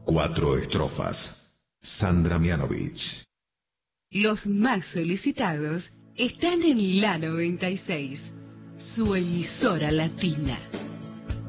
4 estrofas. Sandra Mianovich. Los más solicitados están en la 96, su emisora latina.